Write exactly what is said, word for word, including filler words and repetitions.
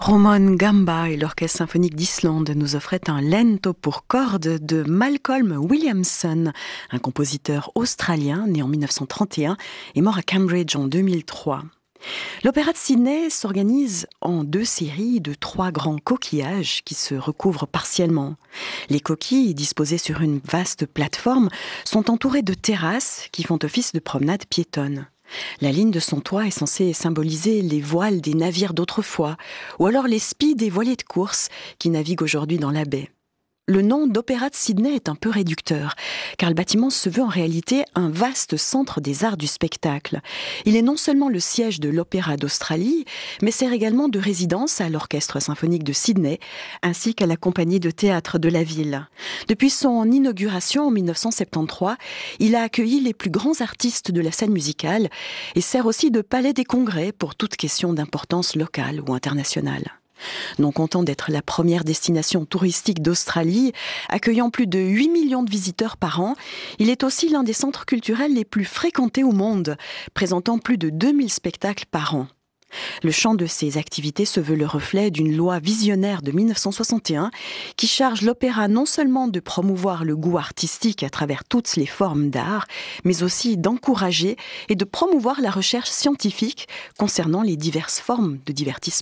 Ramon Gamba et l'Orchestre symphonique d'Islande nous offraient un lento pour cordes de Malcolm Williamson, un compositeur australien né en mille neuf cent trente et un et mort à Cambridge en deux mille trois. L'Opéra de Sydney s'organise en deux séries de trois grands coquillages qui se recouvrent partiellement. Les coquilles, disposées sur une vaste plateforme, sont entourées de terrasses qui font office de promenade piétonne. La ligne de son toit est censée symboliser les voiles des navires d'autrefois, ou alors les spies des voiliers de course qui naviguent aujourd'hui dans la baie. Le nom d'Opéra de Sydney est un peu réducteur, car le bâtiment se veut en réalité un vaste centre des arts du spectacle. Il est non seulement le siège de l'Opéra d'Australie, mais sert également de résidence à l'Orchestre symphonique de Sydney, ainsi qu'à la compagnie de théâtre de la ville. Depuis son inauguration en mille neuf cent soixante-treize, il a accueilli les plus grands artistes de la scène musicale et sert aussi de palais des congrès pour toute question d'importance locale ou internationale. Non content d'être la première destination touristique d'Australie, accueillant plus de huit millions de visiteurs par an, il est aussi l'un des centres culturels les plus fréquentés au monde, présentant plus de deux mille spectacles par an. Le champ de ces activités se veut le reflet d'une loi visionnaire de mille neuf cent soixante et un qui charge l'opéra non seulement de promouvoir le goût artistique à travers toutes les formes d'art, mais aussi d'encourager et de promouvoir la recherche scientifique concernant les diverses formes de divertissement.